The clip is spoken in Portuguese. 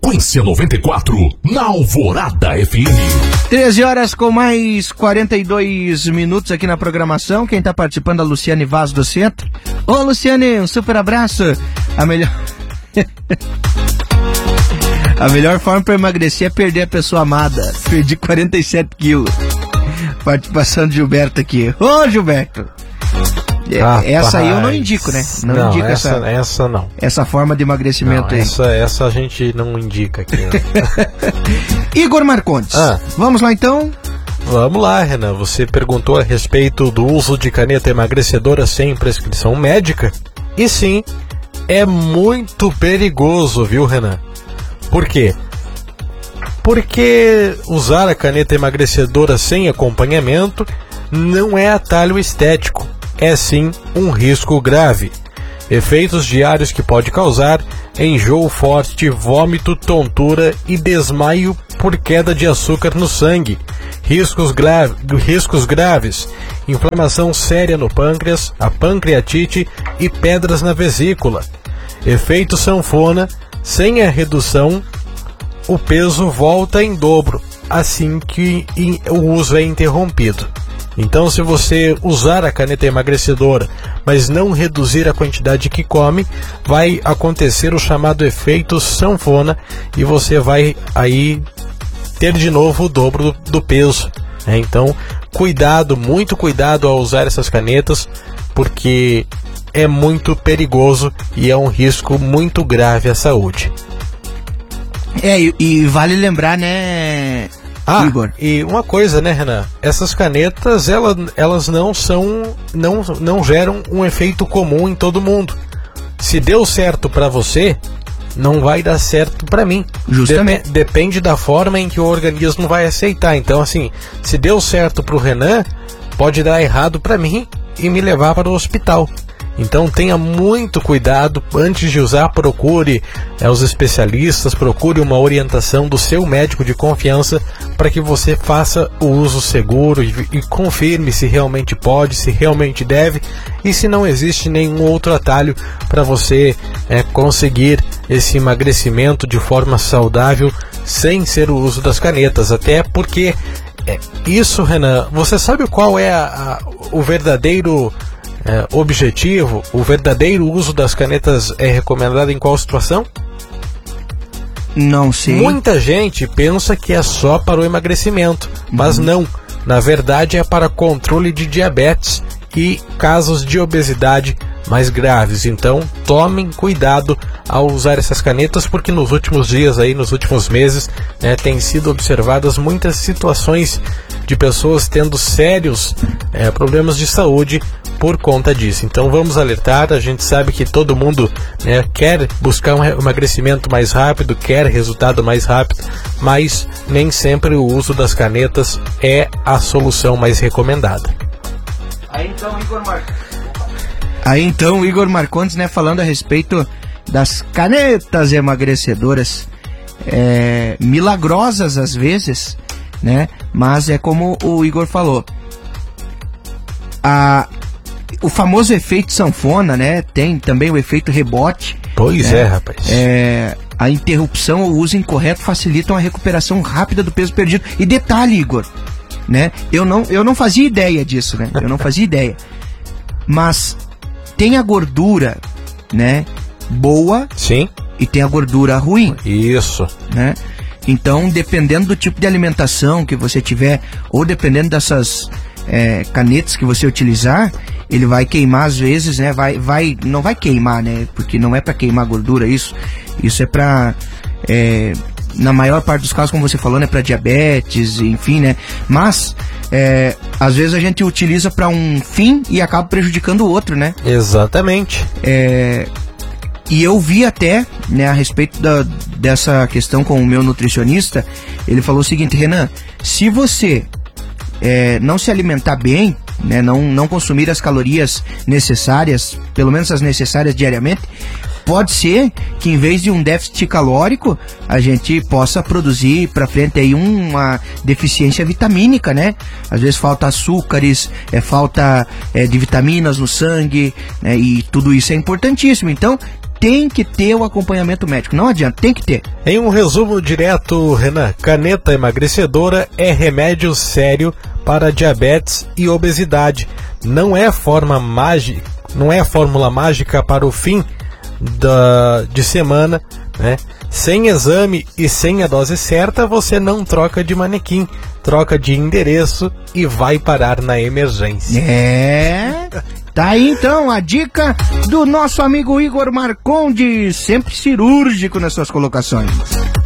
Frequência 94, na Alvorada FM. 13 horas com mais 42 minutos aqui na programação. Quem tá participando é a Luciane Vaz do Centro. Ô Luciane, um super abraço. A melhor forma para emagrecer é perder a pessoa amada. Perdi 47 quilos. Participação de Gilberto aqui. Ô Gilberto! Essa aí eu não indico, né? Não indico essa não. Essa forma de emagrecimento aí. Essa a gente não indica aqui. Né? Igor Marcondes. Vamos lá então? Vamos lá, Renan. Você perguntou a respeito do uso de caneta emagrecedora sem prescrição médica? E sim, é muito perigoso, viu, Renan? Por quê? Porque usar a caneta emagrecedora sem acompanhamento não é atalho estético, é sim um risco grave. Efeitos diários que pode causar enjoo forte, vômito, tontura e desmaio por queda de açúcar no sangue. Riscos graves, inflamação séria no pâncreas, a pancreatite e pedras na vesícula. Efeito sanfona, sem a redução, o peso volta em dobro assim que o uso é interrompido. Então, se você usar a caneta emagrecedora, mas não reduzir a quantidade que come, vai acontecer o chamado efeito sanfona e você vai aí ter de novo o dobro do peso. Então, cuidado, muito cuidado ao usar essas canetas, porque é muito perigoso e é um risco muito grave à saúde. E vale lembrar, né, Igor? E uma coisa, né, Renan? Essas canetas, elas não geram um efeito comum em todo mundo. Se deu certo para você, não vai dar certo para mim. Justamente. Depende da forma em que o organismo vai aceitar. Então, assim, se deu certo pro Renan, pode dar errado para mim e me levar para o hospital. Então tenha muito cuidado antes de usar, procure os especialistas, procure uma orientação do seu médico de confiança para que você faça o uso seguro e confirme se realmente pode, se realmente deve e se não existe nenhum outro atalho para você conseguir esse emagrecimento de forma saudável sem ser o uso das canetas. Até porque isso, Renan, você sabe qual é o verdadeiro objetivo, o verdadeiro uso das canetas é recomendado em qual situação? Não sei. Muita gente pensa que é só para o emagrecimento, mas não. Na verdade é para controle de diabetes e casos de obesidade mais graves. Então tomem cuidado ao usar essas canetas, porque nos últimos dias aí, nos últimos meses, têm sido observadas muitas situações de pessoas tendo sérios problemas de saúde por conta disso. Então vamos alertar. A gente sabe que todo mundo quer buscar um emagrecimento mais rápido, quer resultado mais rápido, mas nem sempre o uso das canetas é a solução mais recomendada. Aí então, Igor Marcondes, falando a respeito das canetas emagrecedoras, milagrosas às vezes, mas é como o Igor falou, o famoso efeito sanfona, tem também o efeito rebote. Pois rapaz. A interrupção ou uso incorreto facilitam a recuperação rápida do peso perdido. E detalhe, Igor, eu não fazia ideia disso, eu não fazia ideia. Mas tem a gordura, boa. Sim. E tem a gordura ruim. Isso. Então, dependendo do tipo de alimentação que você tiver, ou dependendo dessas canetas que você utilizar, ele vai queimar às vezes, não vai queimar, porque não é para queimar gordura isso é para na maior parte dos casos, como você falou, para diabetes, enfim, mas às vezes a gente utiliza para um fim e acaba prejudicando o outro, Exatamente. E eu vi até, a respeito dessa questão com o meu nutricionista, ele falou o seguinte: Renan, se você não se alimentar bem, não consumir as calorias necessárias, pelo menos as necessárias diariamente, pode ser que em vez de um déficit calórico, a gente possa produzir para frente aí uma deficiência vitamínica, Às vezes falta açúcares, falta de vitaminas no sangue, e tudo isso é importantíssimo. Então, tem que ter o acompanhamento médico. Não adianta, tem que ter. Em um resumo direto, Renan, caneta emagrecedora é remédio sério para diabetes e obesidade. Não é fórmula mágica para o fim de semana, né? Sem exame e sem a dose certa, você não troca de manequim, troca de endereço e vai parar na emergência. Tá aí então a dica do nosso amigo Igor Marcondes, sempre cirúrgico nas suas colocações.